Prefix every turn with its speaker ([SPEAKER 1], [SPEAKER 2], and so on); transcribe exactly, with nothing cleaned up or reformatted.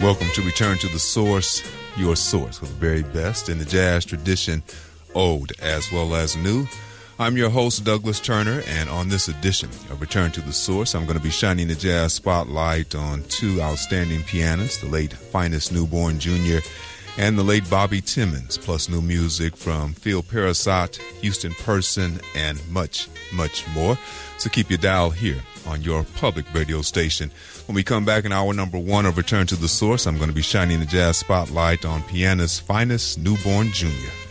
[SPEAKER 1] Welcome to Return to the Source, your source for the very best in the jazz tradition, old as well as new. I'm your host, Douglas Turner, and on this edition of Return to the Source, I'm going to be shining the jazz spotlight on two outstanding pianists, the late Finest Newborn Junior and the late Bobby Timmons, plus new music from Phil Pearsall, Houston Person, and much, much more. So keep your dial here on your public radio station. When we come back in hour number one of Return to the Source, I'm going to be shining the jazz spotlight on pianist Finest Newborn Junior